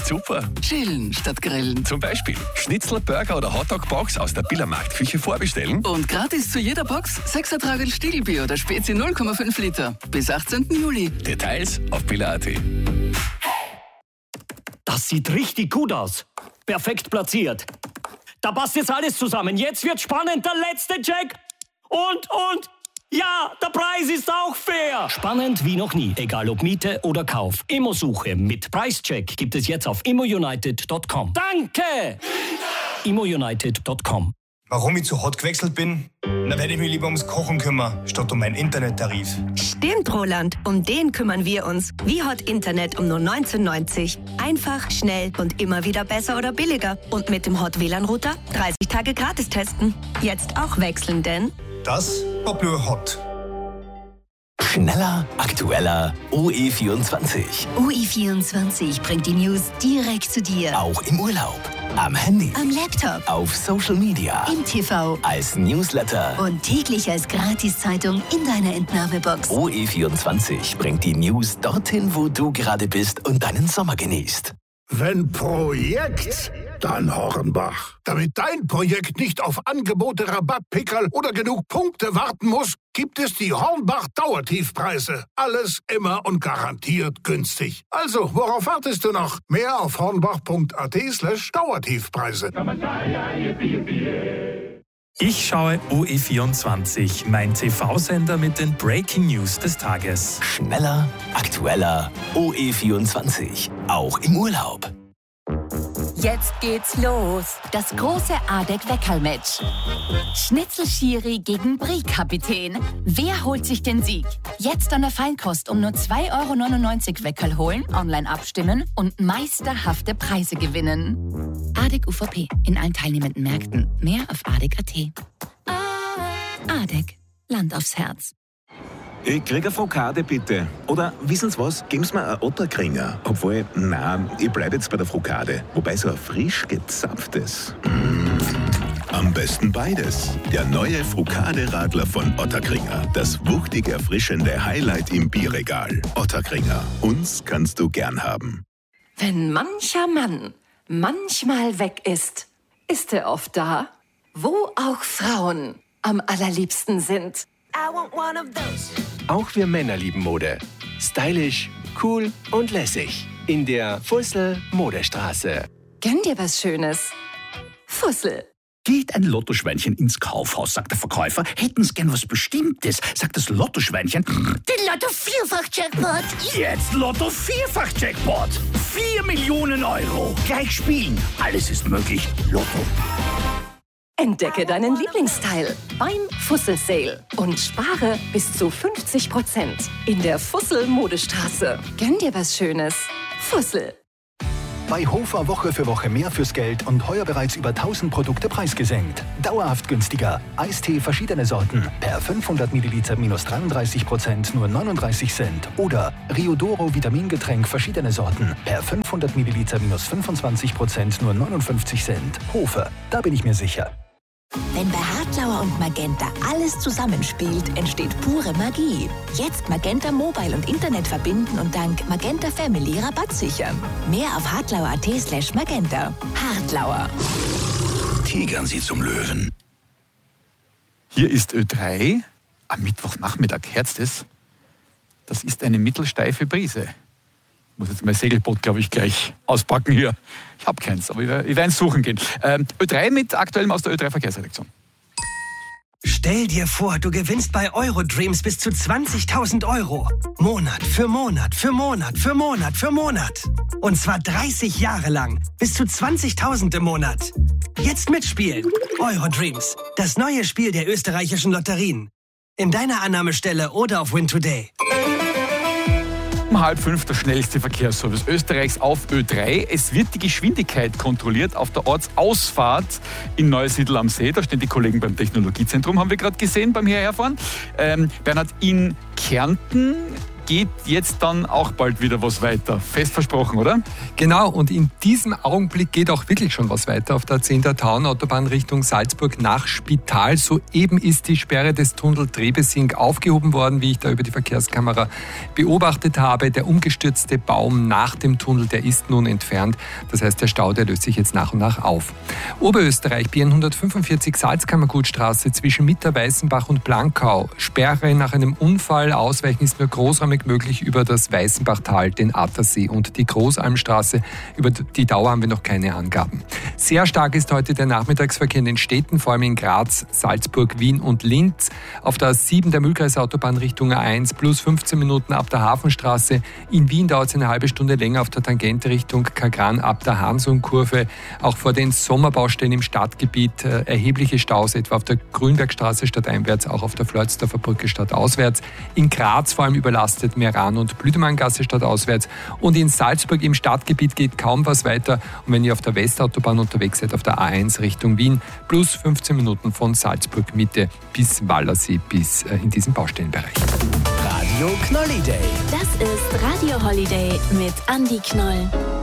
super. Chillen statt grillen. Zum Beispiel Schnitzel, Burger oder Hotdog-Box aus der Billermarktküche vorbestellen. Und gratis zu jeder Box 6er Tragel Stiegelbier oder Spezi 0,5 Liter. Bis 18. Juli. Details auf biller.at. Das sieht richtig gut aus. Perfekt platziert. Da passt jetzt alles zusammen. Jetzt wird spannend. Der letzte Check. Und. Ja, der Preis ist auch fair. Spannend wie noch nie. Egal ob Miete oder Kauf. Immosuche mit Preischeck gibt es jetzt auf immounited.com. Danke! immounited.com. Warum ich zu Hot gewechselt bin? Da werde ich mich lieber ums Kochen kümmern, statt um meinen Internettarif. Stimmt, Roland. Um den kümmern wir uns. Wie Hot Internet um nur 19,90. Einfach, schnell und immer wieder besser oder billiger. Und mit dem Hot WLAN-Router 30 Tage gratis testen. Jetzt auch wechseln, denn... Das war Blue Hot. Schneller, aktueller, OE24. OE24 bringt die News direkt zu dir. Auch im Urlaub, am Handy, Am Laptop, auf Social Media, im TV als Newsletter. und täglich als Gratiszeitung in deiner Entnahmebox. OE24 bringt die News dorthin, wo du gerade bist und deinen Sommer genießt. Wenn Projekt, dann Hornbach. Damit dein Projekt nicht auf Angebote, Rabattpickerl oder genug Punkte warten muss, gibt es die Hornbach-Dauertiefpreise. Alles immer und garantiert günstig. Also, worauf wartest du noch? Mehr auf hornbach.at/Dauertiefpreise. Ich schaue OE24, mein TV-Sender mit den Breaking News des Tages. Schneller, aktueller, OE24. Auch im Urlaub. Jetzt geht's los. Das große ADEC-Weckerl-Match. Schnitzel-Schiri gegen Brie-Kapitän. Wer holt sich den Sieg? Jetzt an der Feinkost um nur 2,99 € Weckerl holen, online abstimmen und meisterhafte Preise gewinnen. ADEC UVP in allen teilnehmenden Märkten. Mehr auf ADEC.at. ADEC. Land aufs Herz. Ich krieg eine Frokade, bitte. Oder, wissen Sie was, geben Sie mir einen Otterkringer. Obwohl, nein, ich bleibe jetzt bei der Frokade. Wobei so ein frisch gezapftes. Am besten beides. Der neue Frokade-Radler von Otterkringer. Das wuchtig erfrischende Highlight im Bierregal. Otterkringer. Uns kannst du gern haben. Wenn mancher Mann manchmal weg ist, ist er oft da, wo auch Frauen am allerliebsten sind. Auch wir Männer lieben Mode. Stylisch, cool und lässig. In der Fussel Modestraße. Gönn dir was Schönes. Fussel. Geht ein Lottoschweinchen ins Kaufhaus, sagt der Verkäufer. Hätten Sie gern was Bestimmtes, sagt das Lottoschweinchen. Den Lotto-Vierfach-Jackpot. Jetzt Lotto-Vierfach-Jackpot. 4 Millionen €. Gleich spielen. Alles ist möglich. Lotto. Entdecke deinen Lieblingsteil beim Fussel-Sale und spare bis zu 50% in der Fussel Modestraße. Gönn dir was Schönes. Fussel. Bei Hofer Woche für Woche mehr fürs Geld und heuer bereits über 1000 Produkte preisgesenkt. Dauerhaft günstiger. Eistee verschiedene Sorten. Per 500 Milliliter minus 33%, nur 39 Cent. Oder Riodoro Vitamingetränk verschiedene Sorten. Per 500 Milliliter minus 25%, nur 59 Cent. Hofer, da bin ich mir sicher. Wenn bei Hartlauer und Magenta alles zusammenspielt, entsteht pure Magie. Jetzt Magenta Mobile und Internet verbinden und dank Magenta Family Rabatt sichern. Mehr auf hartlauer.at/Magenta. Hartlauer. Tigern Sie zum Löwen. Hier ist Ö3. Am Mittwochnachmittag, Herz das. Das ist eine mittelsteife Brise. Ich muss jetzt mein Segelboot, glaube ich, gleich auspacken hier. Ich habe keins, aber ich werde eins suchen gehen. Ö3 mit aktuellem aus der Ö3-Verkehrsredaktion. Stell dir vor, du gewinnst bei Eurodreams bis zu 20.000 €. Monat für Monat für Monat für Monat für Monat. Und zwar 30 Jahre lang. Bis zu 20.000 im Monat. Jetzt mitspielen. Eurodreams. Das neue Spiel der österreichischen Lotterien. In deiner Annahmestelle oder auf Win Today. Um 4:30 der schnellste Verkehrsservice Österreichs auf Ö3. Es wird die Geschwindigkeit kontrolliert auf der Ortsausfahrt in Neusiedl am See. Da stehen die Kollegen beim Technologiezentrum, haben wir gerade gesehen beim Hierherfahren. Bernhard, in Kärnten geht jetzt dann auch bald wieder was weiter. Fest versprochen, oder? Genau, und in diesem Augenblick geht auch wirklich schon was weiter auf der 10. Autobahn Richtung Salzburg nach Spital. Soeben ist die Sperre des Tunnel Trebesing aufgehoben worden, wie ich da über die Verkehrskamera beobachtet habe. Der umgestürzte Baum nach dem Tunnel, der ist nun entfernt. Das heißt, der Stau, der löst sich jetzt nach und nach auf. Oberösterreich, BN 145 Salzkammergutstraße zwischen Mitterweißenbach und Blankau. Sperre nach einem Unfall. Ausweichen ist nur großräumig möglich über das Weißenbachtal, den Attersee und die Großalmstraße. Über die Dauer haben wir noch keine Angaben. Sehr stark ist heute der Nachmittagsverkehr in den Städten, vor allem in Graz, Salzburg, Wien und Linz. Auf der A7 der Mühlkreisautobahn Richtung A1 plus 15 Minuten ab der Hafenstraße. In Wien dauert es eine halbe Stunde länger auf der Tangente Richtung Kagran ab der Hansum-Kurve. Auch vor den Sommerbaustellen im Stadtgebiet erhebliche Staus, etwa auf der Grünbergstraße stadteinwärts, auch auf der Floridsdorfer Brücke stadtauswärts. In Graz vor allem überlastet Meran- und Blüdemanngasse stadtauswärts. Und in Salzburg im Stadtgebiet geht kaum was weiter. Und wenn ihr auf der Westautobahn unterwegs seid, auf der A1 Richtung Wien, plus 15 Minuten von Salzburg Mitte bis Wallersee, bis in diesem Baustellenbereich. Radio Knolli Day. Das ist Radio Holiday mit Andi Knoll.